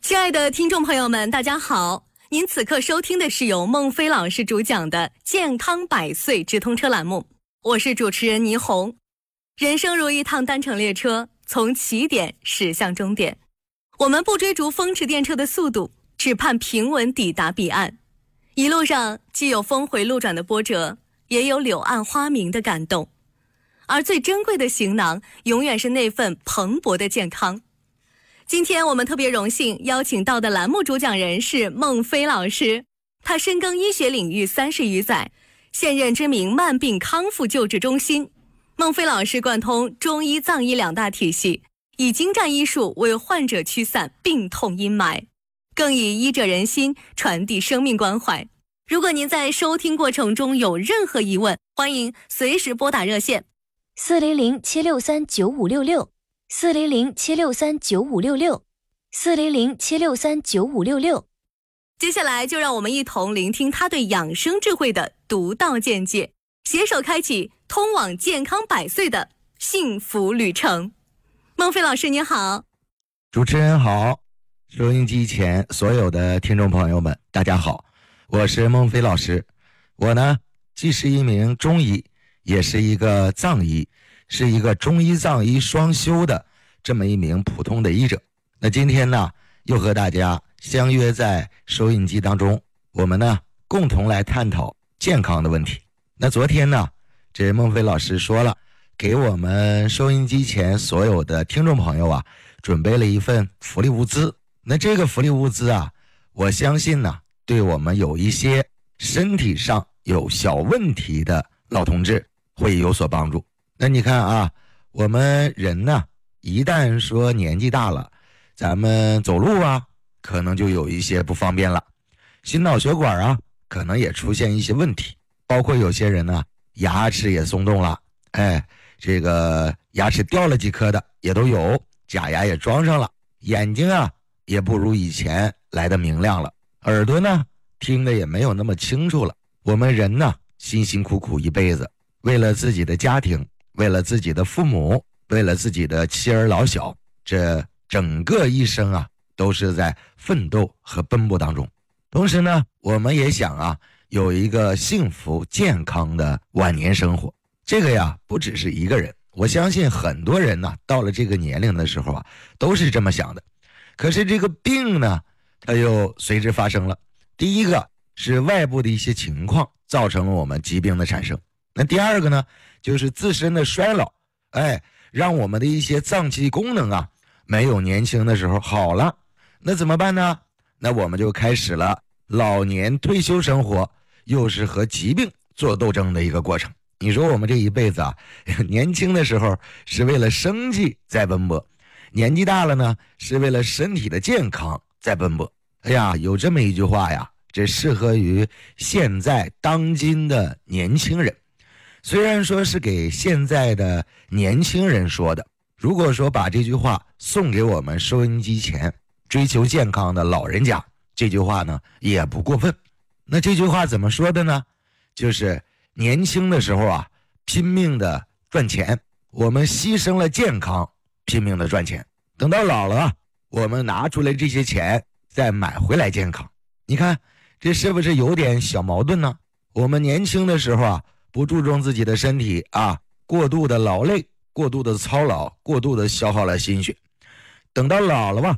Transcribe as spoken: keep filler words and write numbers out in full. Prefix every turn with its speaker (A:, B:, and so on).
A: 亲爱的听众朋友们，大家好，您此刻收听的是由孟非老师主讲的健康百岁直通车栏目，我是主持人倪虹。人生如一趟单程列车，从起点驶向终点，我们不追逐风驰电掣的速度，只盼平稳抵达彼岸。一路上既有峰回路转的波折，也有柳暗花明的感动，而最珍贵的行囊永远是那份蓬勃的健康。今天我们特别荣幸邀请到的栏目主讲人是孟非老师，他深耕医学领域三十余载，现任知名慢病康复救治中心。孟非老师贯通中医藏医两大体系，以精湛医术为患者驱散病痛阴霾，更以医者仁心传递生命关怀。如果您在收听过程中有任何疑问，欢迎随时拨打热线
B: 四零零七六三九五六六四零零七六三九五六六四零零七六三九五六六。
A: 接下来就让我们一同聆听他对养生智慧的独到见解，携手开启通往健康百岁的幸福旅程。孟非老师您好。
C: 主持人好，收音机前所有的听众朋友们大家好，我是孟非老师。我呢既是一名中医，也是一个藏医，是一个中医藏医双修的这么一名普通的医者。那今天呢又和大家相约在收音机当中，我们呢共同来探讨健康的问题。那昨天呢这孟非老师说了，给我们收音机前所有的听众朋友啊准备了一份福利物资。那这个福利物资啊，我相信呢对我们有一些身体上有小问题的老同志会有所帮助。那你看啊，我们人呢一旦说年纪大了，咱们走路啊可能就有一些不方便了，心脑血管啊可能也出现一些问题，包括有些人呢牙齿也松动了，哎，这个牙齿掉了几颗的也都有，假牙也装上了，眼睛啊也不如以前来的明亮了，耳朵呢听得也没有那么清楚了。我们人呢辛辛苦苦一辈子，为了自己的家庭，为了自己的父母，为了自己的妻儿老小，这整个一生啊都是在奋斗和奔波当中。同时呢我们也想啊有一个幸福健康的晚年生活。这个呀不只是一个人，我相信很多人呢到了这个年龄的时候啊都是这么想的。可是这个病呢它又随之发生了。第一个是外部的一些情况造成了我们疾病的产生，那第二个呢就是自身的衰老，哎，让我们的一些脏器功能啊没有年轻的时候好了。那怎么办呢？那我们就开始了老年退休生活，又是和疾病做斗争的一个过程。你说我们这一辈子啊，年轻的时候是为了生计在奔波，年纪大了呢是为了身体的健康在奔波。哎呀，有这么一句话呀，这适合于现在当今的年轻人。虽然说是给现在的年轻人说的，如果说把这句话送给我们收音机前追求健康的老人家，这句话呢也不过分。那这句话怎么说的呢？就是年轻的时候啊拼命的赚钱，我们牺牲了健康拼命的赚钱，等到老了啊我们拿出来这些钱再买回来健康。你看这是不是有点小矛盾呢？我们年轻的时候啊不注重自己的身体啊，过度的劳累，过度的操劳，过度的消耗了心血，等到老了吧